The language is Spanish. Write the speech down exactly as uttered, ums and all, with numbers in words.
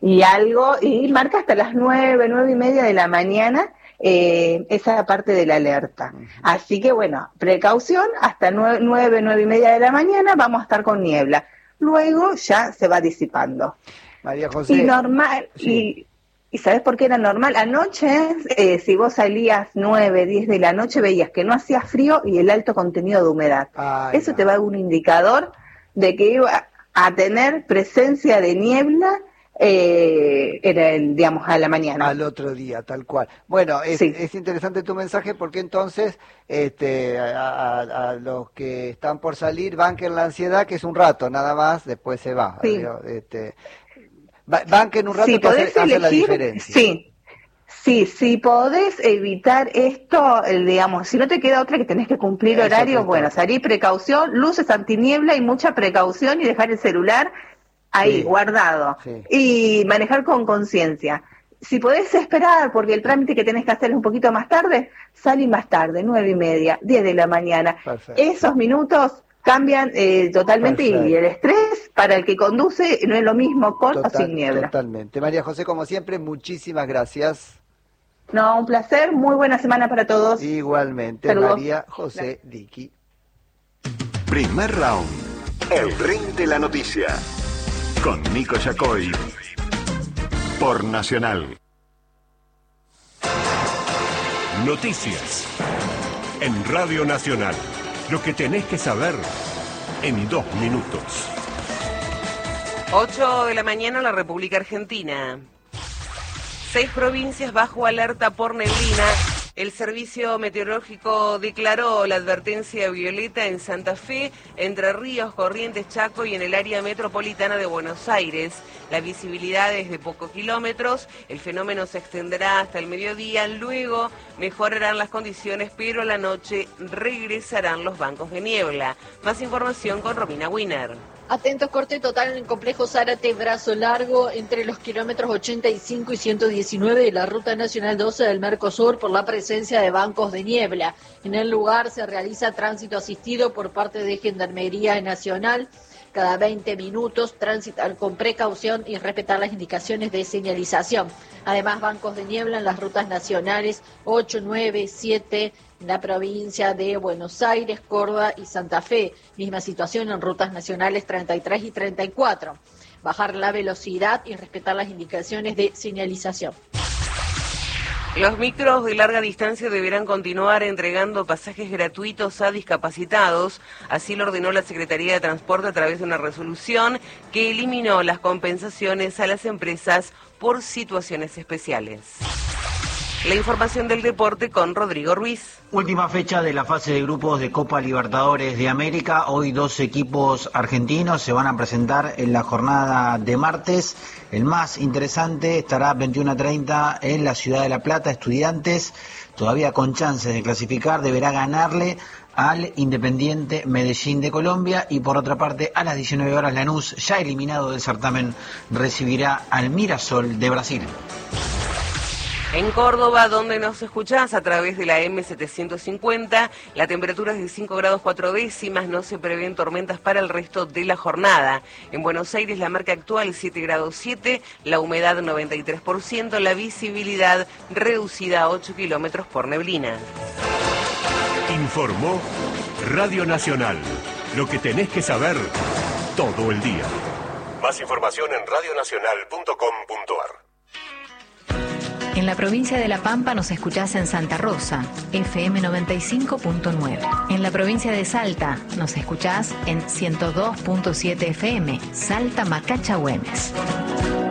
y algo, y marca hasta las nueve, nueve y media de la mañana eh, esa parte de la alerta. Así que bueno, precaución, hasta nueve, nueve, nueve y media de la mañana vamos a estar con niebla. Luego ya se va disipando. María José. Y normal, Sí. y, y ¿sabés por qué era normal? Anoche, eh, si vos salías nueve, diez de la noche, veías que no hacía frío y el alto contenido de humedad. Ay, Eso no. te va a dar un indicador de que iba a tener presencia de niebla eh, era el, digamos, a la mañana. Al otro día, tal cual. Bueno, es, Sí. es interesante tu mensaje porque entonces este, a, a- a los que están por salir banquen la ansiedad, que es un rato nada más, después se va. Sí. Digo, Este, ba- banquen un rato Si que hace, podés hace la elegir, diferencia. sí. Sí, si podés evitar esto, el, digamos, si no te queda otra que tenés que cumplir Eso horarios, te bueno, toca. salir precaución, luces antiniebla y mucha precaución y dejar el celular ahí, Sí, guardado. sí. Y manejar con conciencia. Si podés esperar, porque el trámite que tenés que hacer es un poquito más tarde, salí más tarde, nueve y media, diez de la mañana. Perfecto. Esos minutos cambian eh, totalmente y Perfecto. el estrés para el que conduce no es lo mismo con o Total, sin niebla. totalmente. María José, como siempre, muchísimas gracias. No, un placer, muy buena semana para todos. Igualmente, Saludos. María José Diqui. Primer round. El ring de la noticia. Con Nico Yacoy. Por Nacional. Noticias. En Radio Nacional. Lo que tenés que saber en dos minutos. ocho de la mañana en la República Argentina. Seis provincias bajo alerta por neblina. El Servicio Meteorológico declaró la advertencia violeta en Santa Fe, Entre Ríos, Corrientes, Chaco y en el área metropolitana de Buenos Aires. La visibilidad es de pocos kilómetros, el fenómeno se extenderá hasta el mediodía, luego mejorarán las condiciones, pero a la noche regresarán los bancos de niebla. Más información con Romina Wiener. Atentos, corte total en el complejo Zárate Brazo Largo entre los kilómetros ochenta y cinco y ciento diecinueve de la Ruta Nacional doce del Mercosur por la presencia de bancos de niebla. En el lugar se realiza tránsito asistido por parte de Gendarmería Nacional. Cada veinte minutos, transitar con precaución y respetar las indicaciones de señalización. Además, bancos de niebla en las rutas nacionales ocho, nueve, siete, en la provincia de Buenos Aires, Córdoba y Santa Fe. Misma situación en rutas nacionales treinta y tres y treinta y cuatro. Bajar la velocidad y respetar las indicaciones de señalización. Los micros de larga distancia deberán continuar entregando pasajes gratuitos a discapacitados. Así lo ordenó la Secretaría de Transporte a través de una resolución que eliminó las compensaciones a las empresas por situaciones especiales. La información del deporte con Rodrigo Ruiz. Última fecha de la fase de grupos de Copa Libertadores de América. Hoy dos equipos argentinos se van a presentar en la jornada de martes. El más interesante estará veintiuno a treinta en la Ciudad de La Plata. Estudiantes, todavía con chances de clasificar, deberá ganarle al Independiente Medellín de Colombia. Y por otra parte, a las diecinueve horas, Lanús, ya eliminado del certamen, recibirá al Mirasol de Brasil. En Córdoba, donde nos escuchás a través de la eme setecientos cincuenta, la temperatura es de cinco grados cuatro décimas, no se prevén tormentas para el resto de la jornada. En Buenos Aires la marca actual siete grados siete, la humedad noventa y tres por ciento, la visibilidad reducida a ocho kilómetros por neblina. Informó Radio Nacional. Lo que tenés que saber todo el día. Más información en radio nacional punto com punto ar. En la provincia de La Pampa nos escuchás en Santa Rosa, efe eme noventa y cinco punto nueve. En la provincia de Salta nos escuchás en ciento dos punto siete efe eme, Salta Macachagüemes.